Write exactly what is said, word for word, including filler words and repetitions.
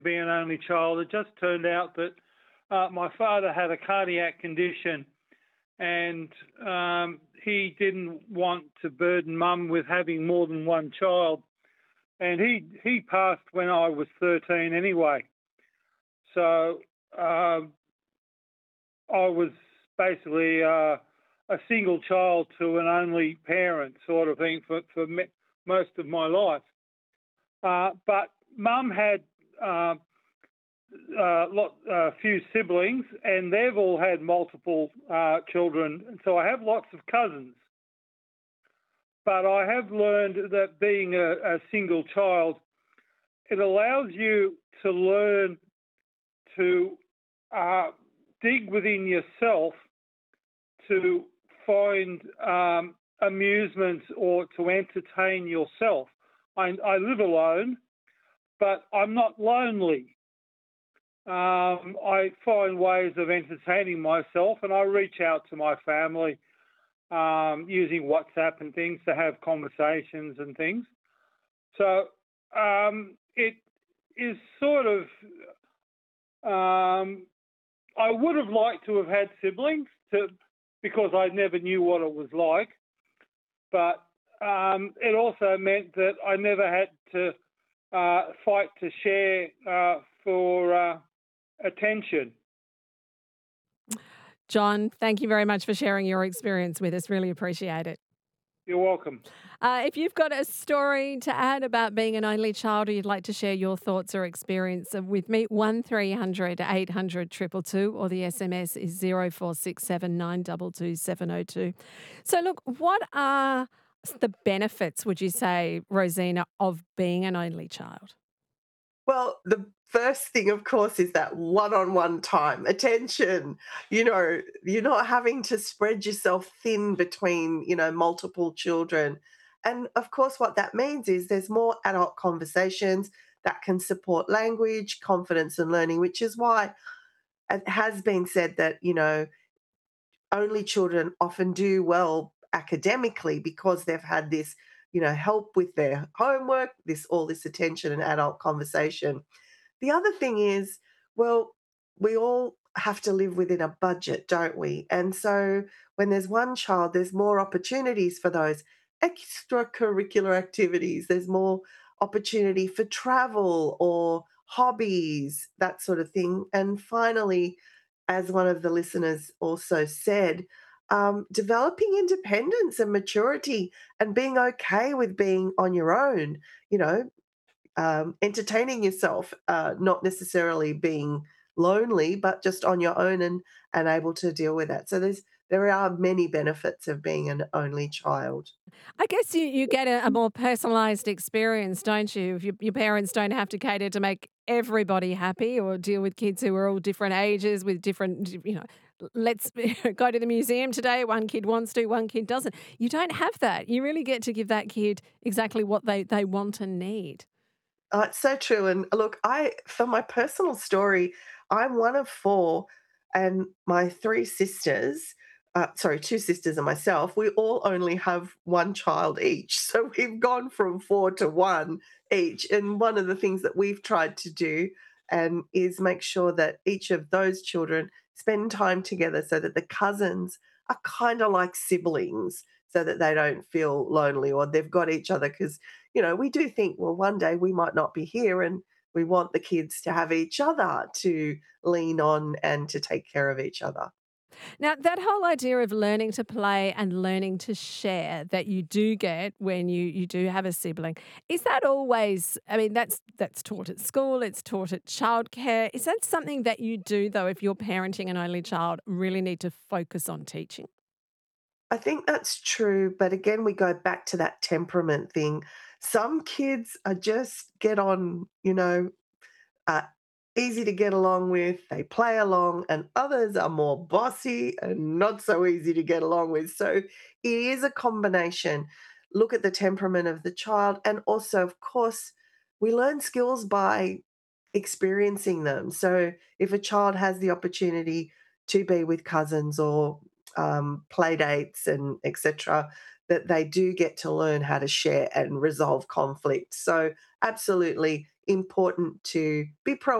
being an only child. It just turned out that uh, my father had a cardiac condition, and um, he didn't want to burden mum with having more than one child. And he he passed when I was thirteen anyway. So uh, I was basically uh, a single child to an only parent sort of thing for, for me, most of my life. Uh, but mum had uh, a lot, a few siblings, and they've all had multiple uh, children. And so I have lots of cousins. But I have learned that being a, a single child, it allows you to learn to uh, dig within yourself to find um, amusements or to entertain yourself. I, I live alone, but I'm not lonely. Um, I find ways of entertaining myself, and I reach out to my family um, using WhatsApp and things to have conversations and things. So um, it is sort of, um, I would have liked to have had siblings to, because I never knew what it was like, but um, it also meant that I never had to uh, fight to share uh, for uh, attention. John, thank you very much for sharing your experience with us. Really appreciate it. You're welcome. Uh, if you've got a story to add about being an only child, or you'd like to share your thoughts or experience with me, one three hundred eight hundred two two two, or the S M S is zero four six seven nine two two seven zero two. So look, what are the benefits, would you say, Rosina, of being an only child? Well, the first thing, of course, is that one-on-one time, attention. You know, you're not having to spread yourself thin between, you know, multiple children. And of course, what that means is there's more adult conversations that can support language, confidence, and learning, which is why it has been said that, you know, only children often do well academically because they've had this, you know, help with their homework, this all this attention and adult conversation. The other thing is, well, we all have to live within a budget, don't we? And so when there's one child, there's more opportunities for those extracurricular activities. There's more opportunity for travel or hobbies, that sort of thing. And finally, as one of the listeners also said, um, developing independence and maturity and being okay with being on your own, you know, um, entertaining yourself, uh, not necessarily being lonely, but just on your own and and able to deal with that. So there's there are many benefits of being an only child. I guess you, you get a, a more personalised experience, don't you? If you, your parents don't have to cater to make everybody happy or deal with kids who are all different ages with different, you know, let's go to the museum today. One kid wants to, one kid doesn't. You don't have that. You really get to give that kid exactly what they, they want and need. Oh, it's so true. And look, I for my personal story, I'm one of four, and my three sisters, uh, sorry, two sisters and myself, we all only have one child each. So we've gone from four to one each. And one of the things that we've tried to do and is make sure that each of those children spend time together so that the cousins are kind of like siblings so that they don't feel lonely or they've got each other because you know, we do think, well, one day we might not be here and we want the kids to have each other to lean on and to take care of each other. Now, that whole idea of learning to play and learning to share that you do get when you, you do have a sibling, is that always, I mean, that's that's taught at school, it's taught at childcare. Is that something that you do, though, if you're parenting an only child, really need to focus on teaching? I think that's true. But again, we go back to that temperament thing. Some kids are just get on, you know, uh, easy to get along with, they play along, and others are more bossy and not so easy to get along with. So it is a combination. Look at the temperament of the child, and also, of course, we learn skills by experiencing them. So if a child has the opportunity to be with cousins or um, play dates and et cetera, that they do get to learn how to share and resolve conflict. So absolutely, important to be proactive